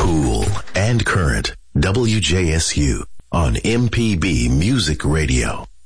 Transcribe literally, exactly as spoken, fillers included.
Cool and current. W J S U on M P B Music Radio.